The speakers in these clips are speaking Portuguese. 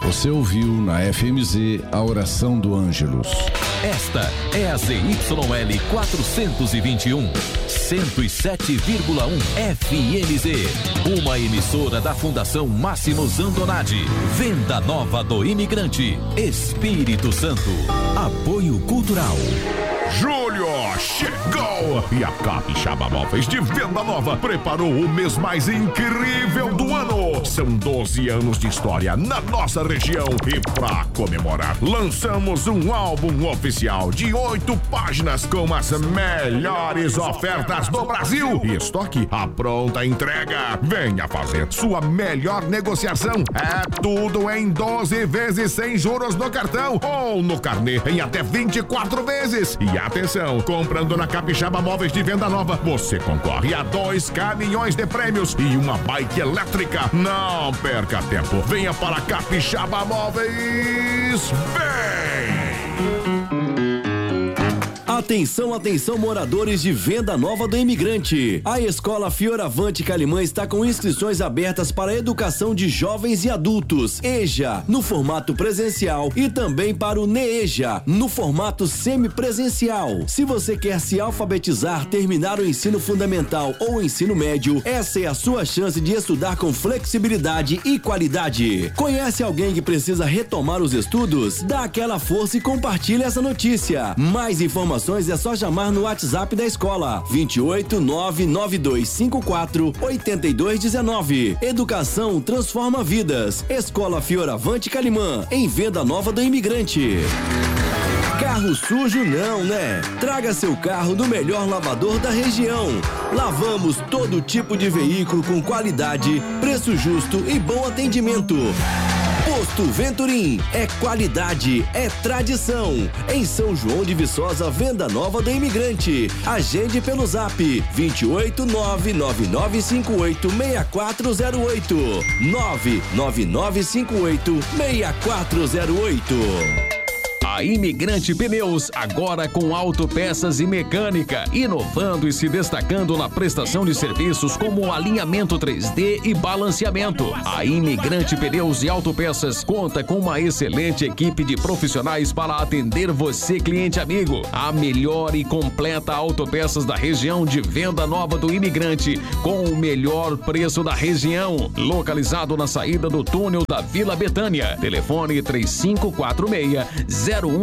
Você ouviu na FMZ a oração do Ângelus. Esta é a ZYL 421, 107,1 FMZ, uma emissora da Fundação Máximos Antonadi. Venda Nova do Imigrante, Espírito Santo. Apoio Cultural. Julho chegou e a Capixaba Móveis de Venda Nova preparou o mês mais incrível do ano. São 12 anos de história na nossa região e pra comemorar, lançamos um álbum oficial de 8 páginas com as melhores ofertas do Brasil. E estoque à pronta entrega. Venha fazer sua melhor negociação. É tudo em 12 vezes sem juros no cartão ou no carnê em até 24 vezes. E atenção, comprando na Capixaba Móveis de Venda Nova, você concorre a 2 caminhões de prêmios e uma bike elétrica. Não perca tempo, venha para Capixaba Móveis. Vem! Atenção, atenção, moradores de Venda Nova do Imigrante. A Escola Fioravante Calimã está com inscrições abertas para a educação de jovens e adultos, EJA, no formato presencial e também para o NEEJA, no formato semipresencial. Se você quer se alfabetizar, terminar o ensino fundamental ou ensino médio, essa é a sua chance de estudar com flexibilidade e qualidade. Conhece alguém que precisa retomar os estudos? Dá aquela força e compartilha essa notícia. Mais informações é só chamar no WhatsApp da escola 28 99254 8219. Educação transforma vidas. Escola Fioravante Calimã, em Venda Nova do Imigrante. Carro sujo não, né? Traga seu carro do melhor lavador da região. Lavamos todo tipo de veículo com qualidade, preço justo e bom atendimento. Posto Venturim, é qualidade, é tradição. Em São João de Viçosa, Venda Nova do Imigrante. Agende pelo Zap 28999586408 999586408. A Imigrante Pneus, agora com autopeças e mecânica, inovando e se destacando na prestação de serviços como alinhamento 3D e balanceamento. A Imigrante Pneus e Autopeças conta com uma excelente equipe de profissionais para atender você, cliente amigo. A melhor e completa autopeças da região de Venda Nova do Imigrante, com o melhor preço da região. Localizado na saída do túnel da Vila Betânia. Telefone 3546-0132.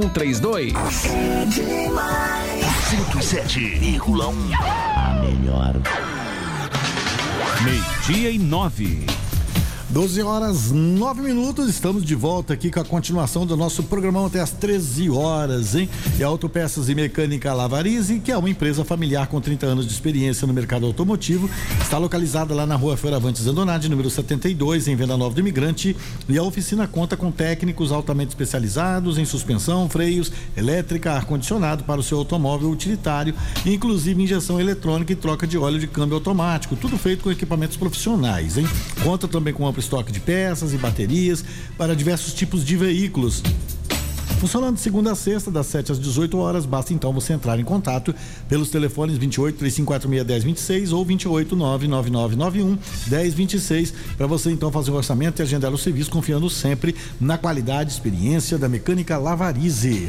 107,1. A melhor. 12:09. 12h09, estamos de volta aqui com a continuação do nosso programão até às 13 horas, hein? E a Autopeças e Mecânica Lavarize, que é uma empresa familiar com 30 anos de experiência no mercado automotivo, está localizada lá na rua Fioravante Zandonade, número 72, em Venda Nova do Imigrante, e a oficina conta com técnicos altamente especializados em suspensão, freios, elétrica, ar-condicionado para o seu automóvel utilitário, inclusive injeção eletrônica e troca de óleo de câmbio automático, tudo feito com equipamentos profissionais, hein? Conta também com amplo estoque de peças e baterias para diversos tipos de veículos. Funcionando de segunda a sexta, das 7 às 18 horas, basta então você entrar em contato pelos telefones 28 3546 1026 ou 28 99991 1026 para você então fazer o orçamento e agendar o serviço, confiando sempre na qualidade e experiência da Mecânica Lavarize.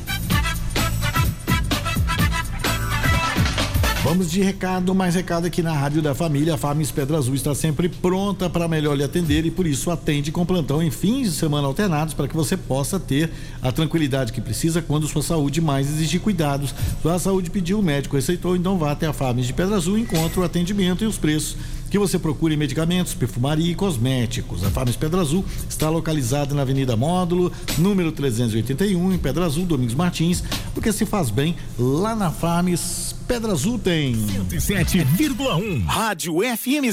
Vamos de recado, mais recado aqui na Rádio da Família. A Farms Pedra Azul está sempre pronta para melhor lhe atender e por isso atende com plantão em fins de semana alternados para que você possa ter a tranquilidade que precisa quando sua saúde mais exigir cuidados. Sua saúde pediu, o médico receitou, então vá até a Farms de Pedra Azul e encontre o atendimento e os preços que você procura em medicamentos, perfumaria e cosméticos. A Farms Pedra Azul está localizada na Avenida Módulo, número 381, em Pedra Azul, Domingos Martins, porque se faz bem lá na Farms Pedra Azul tem 107,1 Rádio FMZ.